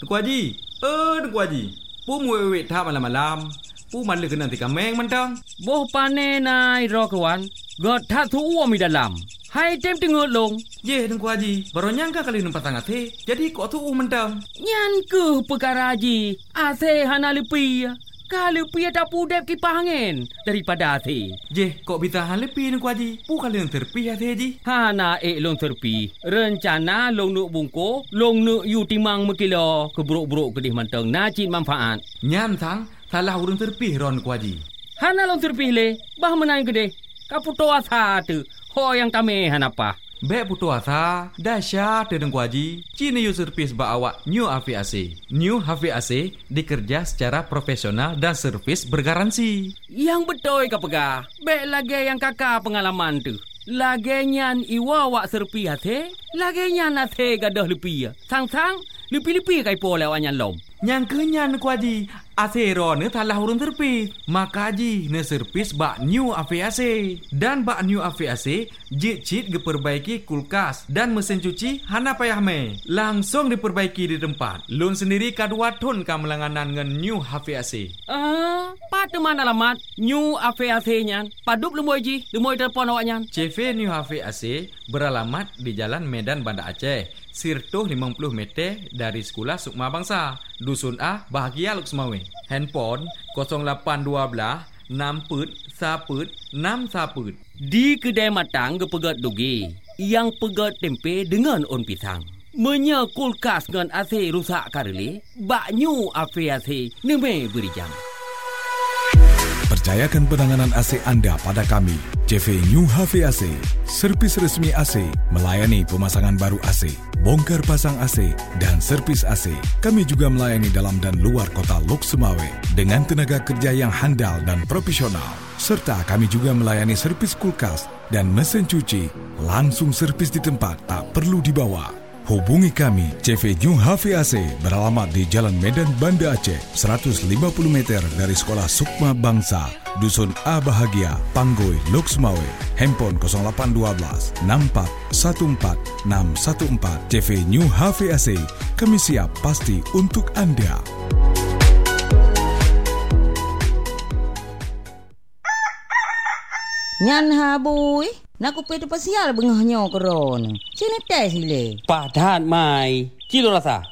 Tengku Haji. Tengku Haji. Pu muwe thap malam-malam. Pu man le kena tika meng mantang. Boh pane nai ro kawan. God tha thu mi dalam. Hai tem tengok long. Ye Tengku Haji. Baru nyangka kali nampak tangan the. Jadi kok thu mantang. Nyan ke perkara Haji. Ase hana lepi. Kalau pi tak pudep kipas angin daripada ase. Je, kok bisa hal lepi Tengku Haji? Pu kalian terpi ase Haji. Hana long terpi. Rencana long nuk bungko, long nuk yu timang mekilo keburuk-buruk kedih manteng nacit manfaat. Nyan tang, salah urun terpi ron Tengku Haji. Hana long terpi le, bah menang kedih. Kaputo asa tu, ho yang tame hanapa. Bek putu asa, dahsyat Tengku Haji. Cini yu servis ba awak New HVAC. New HVAC dikerja secara profesional dan servis bergaransi. Yang betul ka pegah. Bek lagi yang kakak pengalaman tu. Lagi nyan iwa wak serpi hati. Lagi nyan hati gadah lepi. Sang-sang, lepi-lepi kai po lewat nyan lom. Yang kenyan Tengku Haji. Asero ne talah urun terpis. Maka Haji ne servis bak New HVAC. Dan bak New HVAC jit-jit diperbaiki kulkas dan mesin cuci hana payah me. Langsung diperbaiki di tempat. Lun sendiri kadua ton kamelanganan dengan New HVAC. Pada mana alamat New HVAC nyan? Padup lemoi Haji, lemoi telefon awak nyan. CV New HVAC beralamat di Jalan Medan Banda Aceh. Sirtuh 50 meter dari Sekolah Sukma Bangsa. Dusun A, Bahagia Luk Semawe. Handphone 0812 6 Di kedai matang ke pegat doge. Yang pegat tempe dengan on pisang. Menya kulkas dengan AC rusak karele. Bak New HVAC neme beri jam. Percayakan penanganan AC anda pada kami. CV New HVAC, servis resmi AC, melayani pemasangan baru AC, bongkar pasang AC, dan servis AC. Kami juga melayani dalam dan luar kota Lok Semawe dengan tenaga kerja yang handal dan profesional. Serta kami juga melayani servis kulkas dan mesin cuci. Langsung servis di tempat, tak perlu dibawa. Hubungi kami, CV New HVAC beralamat di Jalan Medan Banda Aceh, 150 meter dari Sekolah Sukma Bangsa, Dusun A Bahagia, Panggoi, Lok Semawe. Handphone 0812 64 14 614. CV New HVAC, kami siap pasti untuk anda. Nyan habui. Nak kupi tu pasial bengahnya keron. Sini teh sile. Padat mai. Cilo rasa.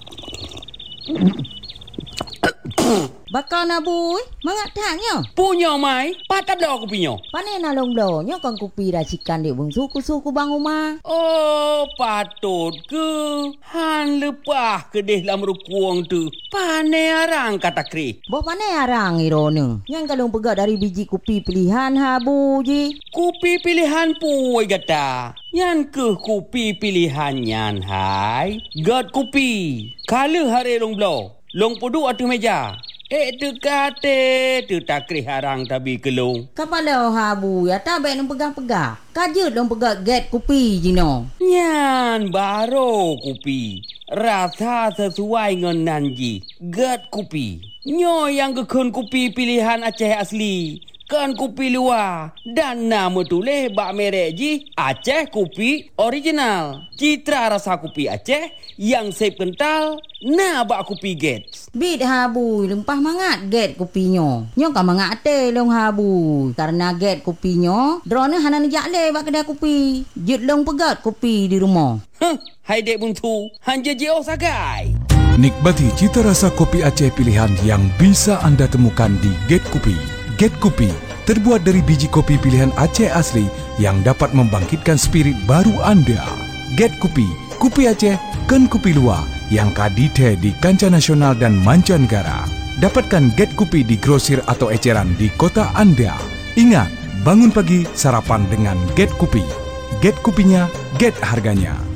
Bakal nabui. Mangat taknya. Punya mai. Padat dah kupinya. Pane nalong donya kan kupi racikan di bung suku-suku bang rumah. Oh, patut ke. Han lepah kedih lam rukuang tu. Pane arang kata kri. Boh pane arang irone. Yang kalung pegat dari biji kupi pilihan habu ji. Kupi pilihan puai gata. Yan ke kupi pilihan yan hai. Gat kupi. Kala hari long blow. Long pudu atu meja. Tu kate tu takri harang tabi kelung. Kapala habu ya tak baik nang pegang-pegang. Kajut dong pegang get kupi jino. Nyan baro kupi. Rasa sesuai dengan nanji. Get kupi. Nyo yang kekun kupi pilihan Aceh asli. Kan kupi luar. Dan nama tulis bak merek ji Aceh Kupi Original. Citra rasa kupi Aceh yang sep kental. Nah bak kupi get. Bit habu lempah mangat get kupinyo. Nyo kan mangat ate long habu. Karena get kupinyo drone hanan jakle bak kedai kupi. Jut long pegat kupi di rumah. Hai dek buntu. Hanja jeo sagai. Nikmati cita rasa kopi Aceh pilihan yang bisa anda temukan di Get Kupi. Get Kupi terbuat dari biji kopi pilihan Aceh asli yang dapat membangkitkan spirit baru anda. Get Kupi, Kupi Aceh, kan Kupi luar yang kadite di kancah nasional dan mancanegara. Dapatkan Get Kupi di grosir atau eceran di kota anda. Ingat, bangun pagi sarapan dengan Get Kupi. Get Kupinya, get harganya.